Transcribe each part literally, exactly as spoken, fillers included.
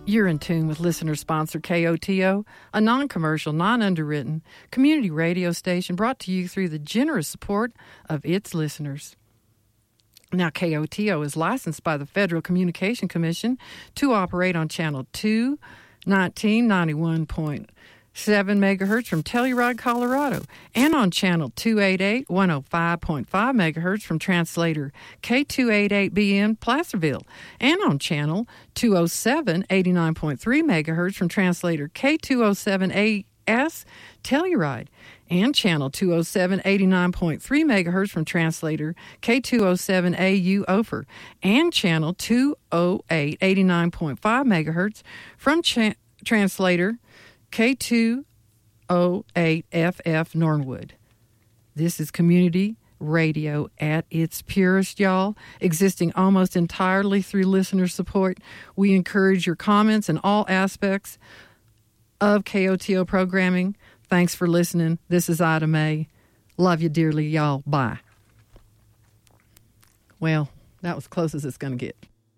You're in tune with listener-sponsored K O T O, a non-commercial, non-underwritten community radio station brought to you through the generous support of its listeners. Now, K O T O is licensed by the Federal Communication Commission to operate on Channel two nineteen ninety-one point seven megahertz from Telluride, Colorado, and on Channel two eighty-eight one oh five point five megahertz from translator K two eighty-eight B M Placerville, and on Channel two oh seven eighty-nine point three megahertz from translator K two oh seven A S Telluride, and Channel two oh seven eighty-nine point three megahertz from translator K two oh seven A U Ophir, and Channel two oh eight eighty-nine point five megahertz from cha- translator K two oh eight F F Nornwood. This is community radio at its purest, y'all, existing almost entirely through listener support. We encourage your comments in all aspects of K O T O programming. Thanks for listening. This is Ida Mae. Love you dearly, y'all. Bye. Well, that was close as it's going to get.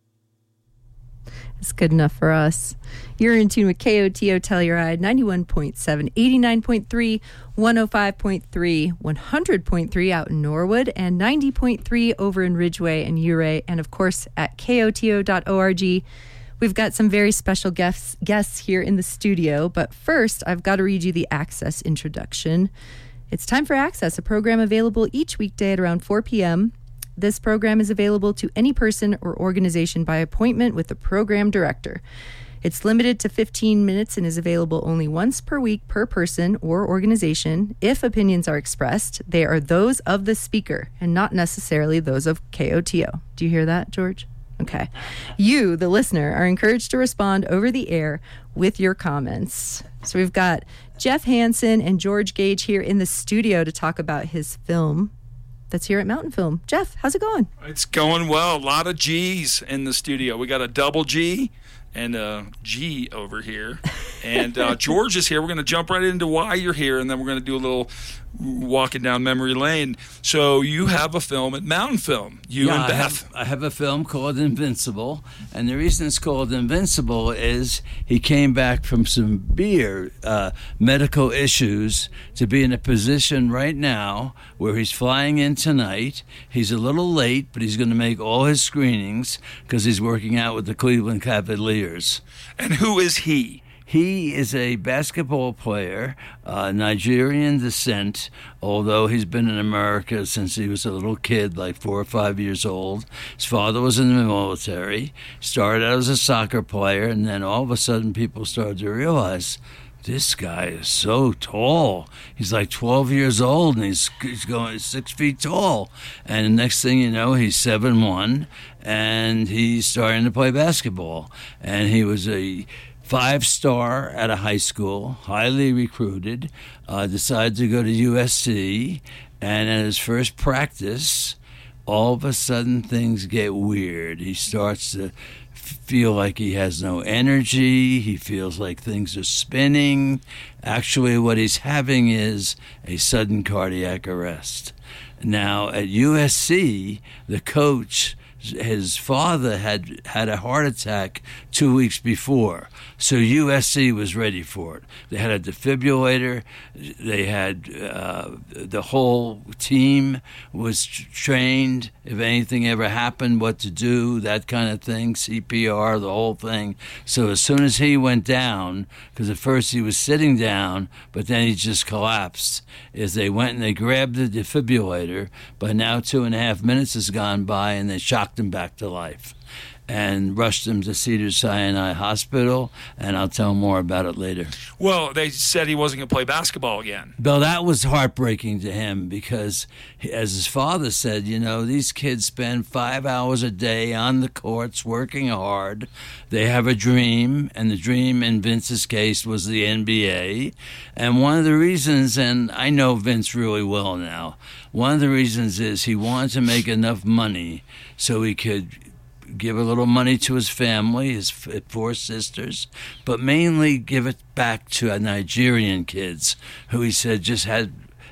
It's good enough for us. You're in tune with K O T O Telluride, ninety-one point seven, eighty-nine point three, one oh five point three, one hundred point three out in Norwood, and ninety point three over in Ridgeway and Ouray, and of course at K O T O dot org. We've got some very special guests, guests here in the studio, but first I've got to read you the Access introduction. It's time for Access, a program available each weekday at around four p.m. This program is available to any person or organization by appointment with the program director. It's limited to fifteen minutes and is available only once per week per person or organization. If opinions are expressed, they are those of the speaker and not necessarily those of K O T O. Do you hear that, George? Okay. You, the listener, are encouraged to respond over the air with your comments. So we've got Jeff Hansen and George Gage here in the studio to talk about his film that's here at Mountain Film. Jeff, how's it going? It's going well. A lot of G's in the studio. We got a double G and a G over here. And uh, George is here. We're going to jump right into why you're here, and then we're going to do a little walking down memory lane. So you have a film at Mountain Film, you yeah, and Beth. I have, I have a film called Invincible, and the reason it's called Invincible is he came back from some severe uh, medical issues to be in a position right now where he's flying in tonight. He's a little late, but he's going to make all his screenings because he's working out with the Cleveland Cavaliers. And who is he? He is a basketball player, uh, Nigerian descent, although he's been in America since he was a little kid, like four or five years old. His father was in the military, started out as a soccer player, and then all of a sudden people started to realize, this guy is so tall. He's like twelve years old, and he's, he's going six feet tall. And the next thing you know, he's seven one, and he's starting to play basketball. And he was a five-star at a high school, highly recruited, uh, decided to go to U S C, and at his first practice, all of a sudden things get weird. He starts to feel like he has no energy. He feels like things are spinning. Actually, what he's having is a sudden cardiac arrest. Now, at U S C, the coach, his father had had a heart attack two weeks before, so U S C was ready for it. They had a defibrillator. They had uh, the whole team was trained. If anything ever happened, what to do, that kind of thing, C P R, the whole thing. So as soon as he went down, because at first he was sitting down, but then he just collapsed, is they went and they grabbed the defibrillator. By now two and a half minutes has gone by, and they shocked him back to life and rushed him to Cedars-Sinai Hospital, and I'll tell more about it later. Well, they said he wasn't going to play basketball again. Bill, that was heartbreaking to him because, as his father said, you know, these kids spend five hours a day on the courts working hard. They have a dream, and the dream in Vince's case was the N B A. And one of the reasons, and I know Vince really well now, one of the reasons is he wanted to make enough money so he could give a little money to his family, his four sisters, but mainly give it back to Nigerian kids who he said just had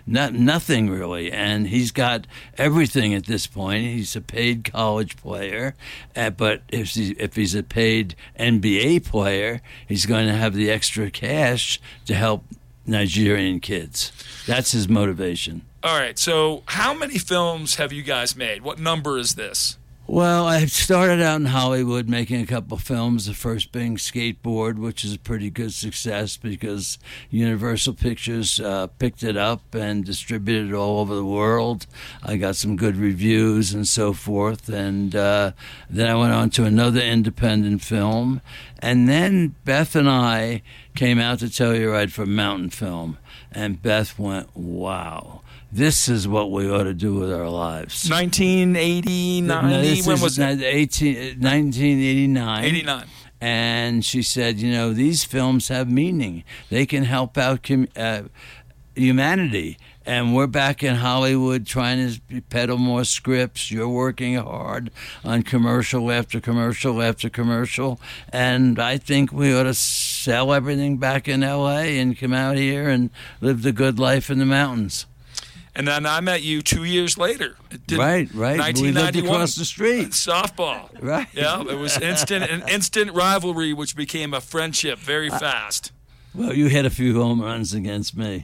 not, nothing really. And he's got everything at this point. He's a paid college player, uh, but if, he, if he's a paid N B A player, he's going to have the extra cash to help Nigerian kids. That's his motivation. All right, so how many films have you guys made? What number is this? Well, I started out in Hollywood making a couple films, the first being Skateboard, which is a pretty good success because Universal Pictures uh, picked it up and distributed it all over the world. I got some good reviews and so forth. And uh, then I went on to another independent film. And then Beth and I came out to Telluride for Mountain Film. And Beth went, wow. This is what we ought to do with our lives. nineteen eighty, ninety, no, this when is was it? eighteen, nineteen eighty-nine. eighty-nine. And she said, you know, these films have meaning. They can help out com- uh, humanity. And we're back in Hollywood trying to peddle more scripts. You're working hard on commercial after commercial after commercial. And I think we ought to sell everything back in L A and come out here and live the good life in the mountains. And then I met you two years later. Did, right, right. nineteen ninety-one. We lived across the street. Softball. Right. Yeah, it was instant an instant rivalry, which became a friendship very fast. Well, you hit a few home runs against me.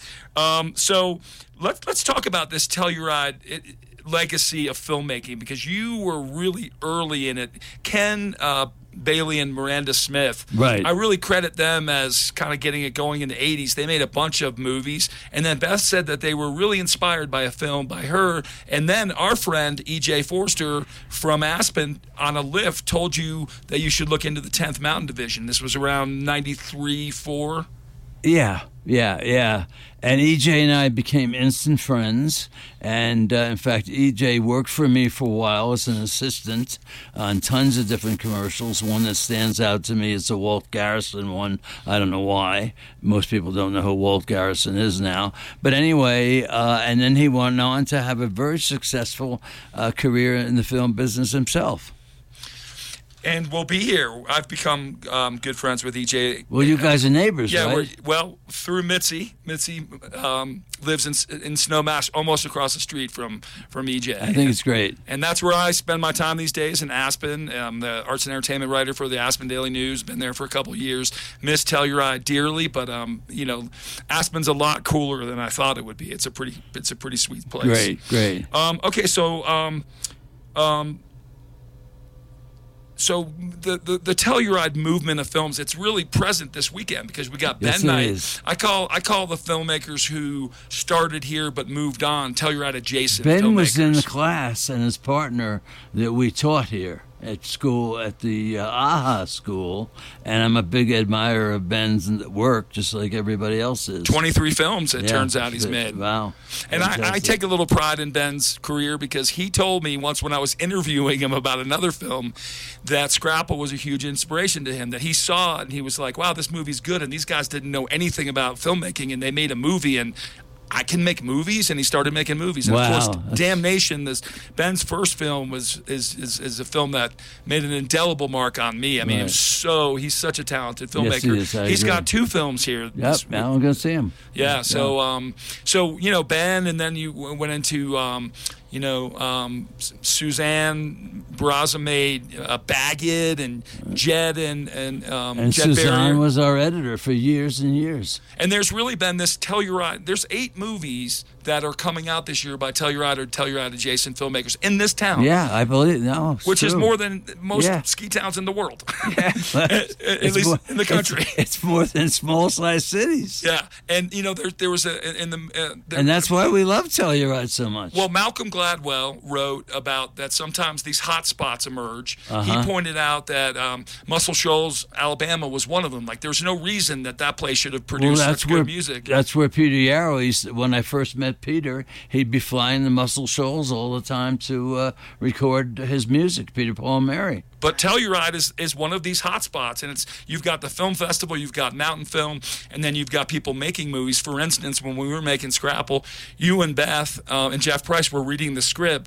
Um, so let's let's talk about this Telluride it, legacy of filmmaking, because you were really early in it. Ken uh, Bailey and Miranda Smith. Right. I really credit them as kind of getting it going in the eighties. They made a bunch of movies, and then Beth said that they were really inspired by a film by her. And then our friend E J Forster from Aspen on a lift told you that you should look into the tenth Mountain Division. This was around ninety-three, four. Yeah, yeah, yeah. And E J and I became instant friends. And, uh, in fact, E J worked for me for a while as an assistant on tons of different commercials. One that stands out to me is the Walt Garrison one. I don't know why. Most people don't know who Walt Garrison is now. But anyway, uh, and then he went on to have a very successful uh, career in the film business himself. And we'll be here. I've become um, good friends with E J. Well, you guys are neighbors, yeah, right? We're, well, through Mitzi. Mitzi um, lives in in Snowmass, almost across the street from, from E J. I think it's great. And that's where I spend my time these days, in Aspen. I'm the arts and entertainment writer for the Aspen Daily News. Been there for a couple of years. Miss Telluride dearly, but um, you know, Aspen's a lot cooler than I thought it would be. It's a pretty, it's a pretty sweet place. Great, great. Um, okay, so um, um. So the, the, the Telluride movement of films, it's really present this weekend because we got Ben Yes, it Knight. is. I call I call the filmmakers who started here but moved on Telluride adjacent Ben filmmakers. was in the class, and his partner that we taught here at school, at the uh, AHA school, and I'm a big admirer of Ben's work, just like everybody else is. twenty-three films, it Yeah, turns out he's but- made. Wow. And I, I Fantastic. take a little pride in Ben's career because he told me once when I was interviewing him about another film that Scrapple was a huge inspiration to him, that he saw it and he was like, wow, this movie's good, and these guys didn't know anything about filmmaking, and they made a movie, and I can make movies, and he started making movies. And Wow. of course, That's- Damnation, this Ben's first film, was is, is is a film that made an indelible mark on me. I mean, it was so he's such a talented filmmaker. Yes, he is. I He's agree. got two films here. Yep, this week. now I'm going to see him. Yeah, so um, so you know Ben, and then you w- went into um, you know um, S- Suzanne Braza made uh, Baggett and Jed and and um, And Jed Suzanne Barrier. was our editor for years and years. And there's really been this Telluride. There's eight movies that are coming out this year by Telluride or Telluride adjacent filmmakers in this town. Yeah, I believe no, it's Which is true. more than most Yeah. ski towns in the world, Yeah, at, at it's least more- in the country. It's, it's more than small-sized cities. Yeah, and you know there there was a in the uh, there, And that's why we love Telluride so much. Well, Malcolm Gladwell wrote about that sometimes these hot spots emerge. Uh-huh. He pointed out that um, Muscle Shoals, Alabama, was one of them. Like, there's no reason that that place should have well, produced that's such where good music. that's where Peter Yarrow. He's, when I first met Peter, he'd be flying the Muscle Shoals all the time to uh, record his music. Peter, Paul, and Mary. But Telluride is, is one of these hot spots, and it's you've got the film festival, you've got mountain film, and then you've got people making movies. For instance, when we were making Scrapple, you and Beth uh, and Jeff Price were reading the script,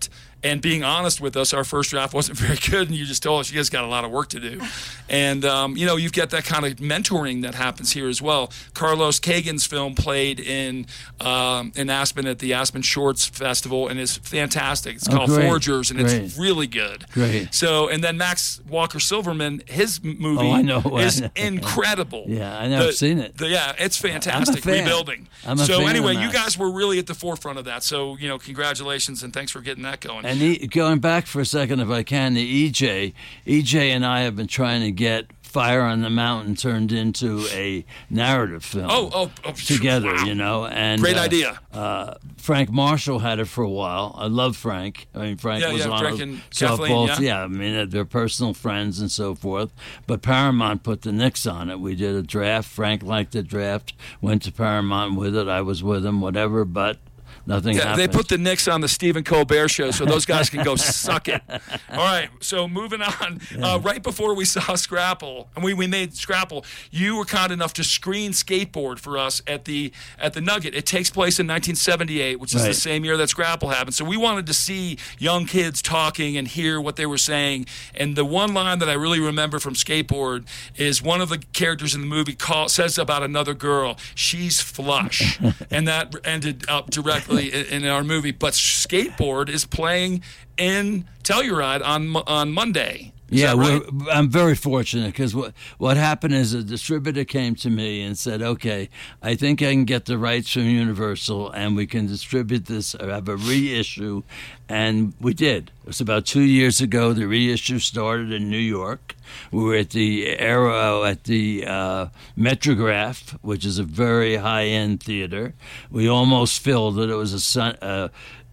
and being honest with us. Our first draft wasn't very good, and you just told us you guys got a lot of work to do. And, um, you know, you've got that kind of mentoring that happens here as well. Carlos Kagan's film played in um, in Aspen at the Aspen Shorts Festival, and is fantastic. It's Oh, called great. Forgers, and Great. it's really good. Great. So, and then Max Walker Silverman, his m- movie Oh, I know. is I know. incredible. Yeah, I know. I've seen it. the- yeah, it's fantastic. fan. Rebuilding. I'm a so fan of anyway, you Max. guys were really at the forefront of that. So, you know, congratulations and thanks for getting that going. And e, going back for a second, if I can, the E J, E J and I have been trying to get Fire on the Mountain turned into a narrative film. oh, oh, oh, together, wow. you know, and Great uh, idea. Uh, Frank Marshall had it for a while. I love Frank. I mean, Frank Yeah, was yeah, on Frank a and softball. Kathleen, yeah. I mean, they're personal friends and so forth. But Paramount put the nix on it. We did a draft. Frank liked the draft. Went to Paramount with it. I was with him. Whatever, but. Nothing Yeah, happened. they put the Knicks on the Stephen Colbert show, so those guys can go suck it. All right, so moving on. Uh, right before we saw Scrapple, and we, we made Scrapple, you were kind enough to screen Skateboard for us at the at the Nugget. It takes place in nineteen seventy-eight, which is Right. the same year that Scrapple happened. So we wanted to see young kids talking and hear what they were saying. And the one line that I really remember from Skateboard is one of the characters in the movie call, says about another girl, she's flush. And that ended up directly in our movie. But Skateboard is playing in Telluride on on Monday. Is yeah, that right? we're, I'm very fortunate because what what happened is a distributor came to me and said, "Okay, I think I can get the rights from Universal, and we can distribute this or have a reissue," and we did. It was about two years ago. The reissue started in New York. We were at the Aero at the uh, Metrograph, which is a very high end theater. We almost filled it. It was a sun. Uh,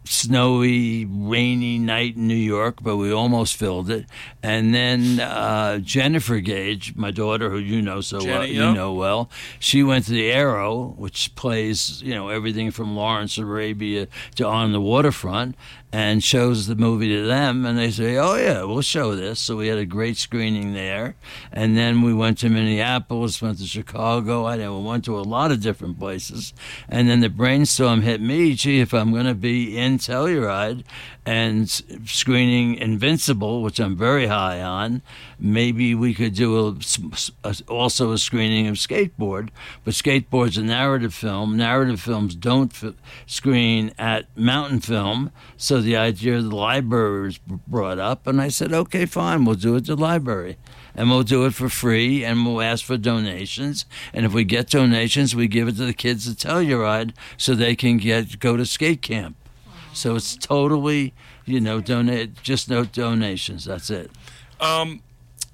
snowy, rainy night in New York, but we almost filled it. And then uh, Jennifer Gage, my daughter, who you know so Jenny, well, yeah. you know well, she went to the Aero, which plays you know everything from Lawrence Arabia to On the Waterfront, and shows the movie to them, and they say, "Oh yeah, we'll show this." So we had a great screening there, and then we went to Minneapolis, went to Chicago. I know we went to a lot of different places, and then the brainstorm hit me. Gee, if I'm going to be in Telluride and screening Invincible, which I'm very high on, maybe we could do a, a, also a screening of Skateboard. But Skateboard's a narrative film. Narrative films don't f- screen at Mountain Film, so the idea of the library was brought up, and I said, okay, fine, we'll do it at the library. And we'll do it for free, and we'll ask for donations. And if we get donations, we give it to the kids at Telluride so they can get go to skate camp. So it's totally, you know, donate, just no donations. That's it. Um,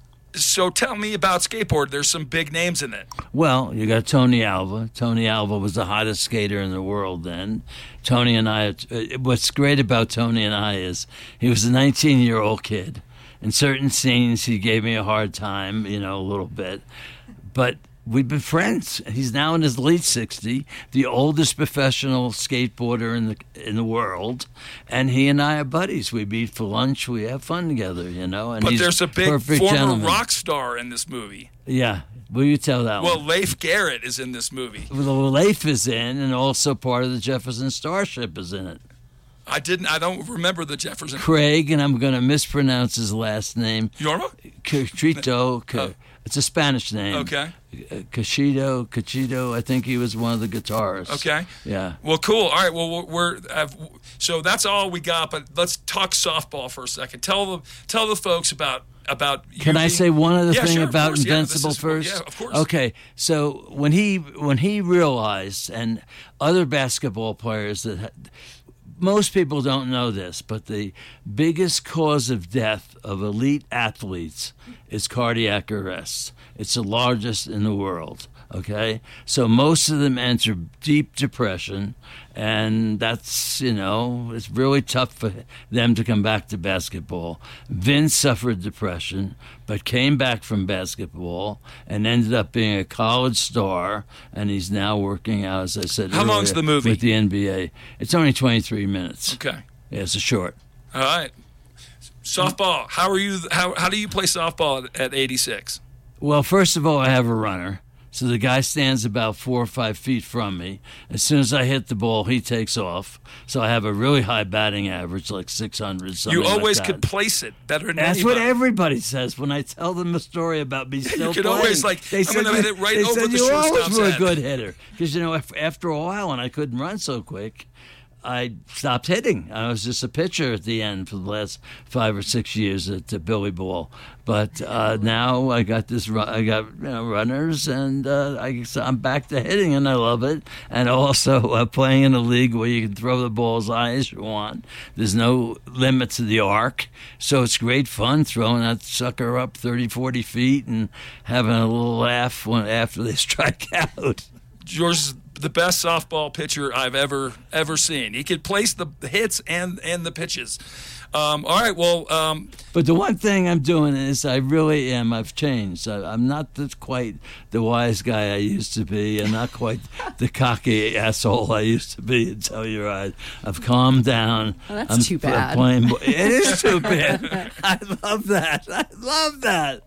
so tell me about Skateboard. There's some big names in it. Well, you got Tony Alva. Tony Alva was the hottest skater in the world then. Tony and I, uh, what's great about Tony and I is he was a nineteen-year-old kid. In certain scenes, he gave me a hard time, you know, a little bit. But we've been friends. He's now in his late sixties, the oldest professional skateboarder in the in the world, and he and I are buddies. We meet for lunch. We have fun together, you know. And But he's there's a big perfect former gentleman. rock star in this movie. Yeah, will you tell that Well, one? Leif Garrett is in this movie. Well, Leif is in, and also part of the Jefferson Starship is in it. I didn't. I don't remember the Jefferson. Craig, and I'm going to mispronounce his last name. Yorma? Catrito. Oh. It's a Spanish name. Okay. Uh, Cachito, Cachito. I think he was one of the guitarists. Okay. Yeah. Well, cool. All right. Well, we're uh, so that's all we got. But let's talk softball for a second. Tell the tell the folks about about. Can you I being- say one other Yeah, thing sure, of about course. Yeah, this Invincible is- first? Yeah, of course. Okay, so when he when he realized, and other basketball players that. Had, most people don't know this, but the biggest cause of death of elite athletes is cardiac arrest. It's the largest in the world, okay? So most of them enter deep depression, and that's, you know, it's really tough for them to come back to basketball. Vince suffered depression, but came back from basketball and ended up being a college star, and he's now working out, as I said How earlier, long's the movie? with the N B A. It's only twenty-three minutes. Okay. Yeah, it's a short. All right. Softball. How are you? How how do you play softball at, at eighty-six? Well, first of all, I have a runner. So the guy stands about four or five feet from me. As soon as I hit the ball, he takes off. So I have a really high batting average, like six hundred, something You always like that. could place it better than That's anybody. what everybody says when I tell them a story about me still You could playing. always, like, they I'm said gonna you- hit it right they over said the you always shortstop's were a head. good hitter. Because, you know, af- after a while, when I couldn't run so quick, I stopped hitting. I was just a pitcher at the end for the last five or six years at uh, Billy Ball. But uh, now I got this. Ru- I got you know, runners, and uh, I, so I'm back to hitting, and I love it. And also uh, playing in a league where you can throw the ball as high as you want. There's no limit to the arc, so it's great fun throwing that sucker up thirty, forty feet and having a little laugh when after they strike out. George is the best softball pitcher I've ever ever seen. He could place the hits and and the pitches. Um, all right, well, um, But the one thing I'm doing is I really am. I've changed. I, I'm not the, quite the wise guy I used to be, and not quite the cocky asshole I used to be in Telluride. I've calmed down. Well, that's I'm too pl- bad. Playing, it is too bad. I love that. I love that.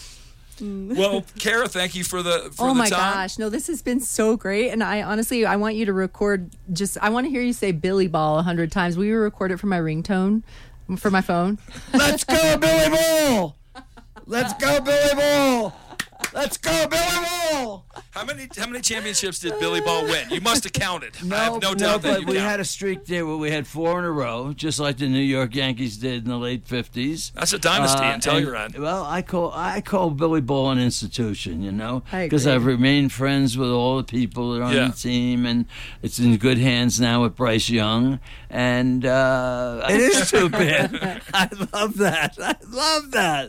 well, Kara, thank you for the for Oh the my time. gosh, no, this has been so great, and I honestly, I want you to record. Just, I want to hear you say Billy Ball a hundred times. Will you record it for my ringtone, for my phone? Let's go, Billy Ball. Let's go, Billy Ball. Let's go, Billy Ball. How many how many championships did Billy Ball win? You must have counted. I have no no, doubt that but you we counted. had a streak there where we had four in a row, just like the New York Yankees did in the late fifties. That's a dynasty Uh, in Telluride. and- Well, I call I call Billy Ball an institution, you know, I because agree. I've remained friends with all the people that are on Yeah. the team, and it's in good hands now with Bryce Young, and uh, it is too bad. I love that. I love that.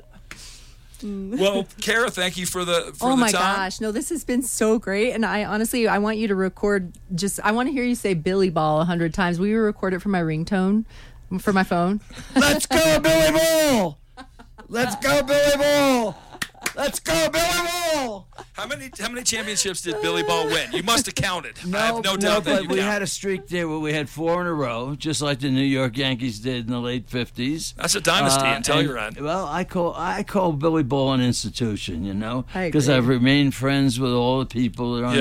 Well, Kara, thank you for the for Oh the my time. gosh, no, this has been so great, and I honestly, I want you to record. Just, I want to hear you say Billy Ball a hundred times. Will you record it for my ringtone, for my phone? Let's go, Billy Ball. Let's go, Billy Ball. Let's go, Billy Ball. How many how many championships did Billy Ball win? You must have counted. I have no no, doubt that but you we counted. had a streak there where we had four in a row, just like the New York Yankees did in the late fifties. That's a dynasty Uh, in Telluride. and- Well, I call I call Billy Ball an institution, you know, I because agree. I've remained friends with all the people that are on